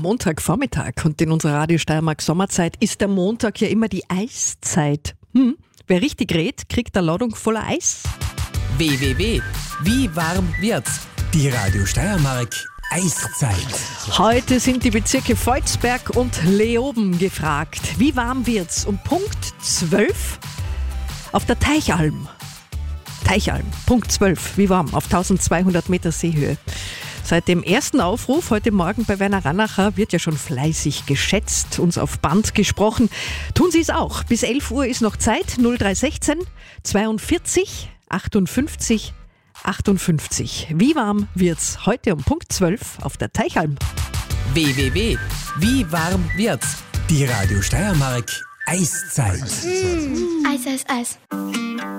Montagvormittag und in unserer Radio Steiermark Sommerzeit ist der Montag ja immer die Eiszeit. Wer richtig redet, kriegt eine Ladung voller Eis. www. Wie warm wird's? Die Radio Steiermark Eiszeit. Heute sind die Bezirke Volzberg und Leoben gefragt. Wie warm wird's? Um Punkt 12 auf der Teichalm. Teichalm, Punkt 12. Wie warm? Auf 1200 Meter Seehöhe. Seit dem ersten Aufruf heute Morgen bei Werner Rannacher wird ja schon fleißig geschätzt, uns auf Band gesprochen. Tun Sie es auch. Bis 11 Uhr ist noch Zeit. 0316 42 58 58. Wie warm wird's heute um Punkt 12 auf der Teichalm? www. Wie warm wird's? Die Radio Steiermark Eiszeit. Eis, Eis, Eis.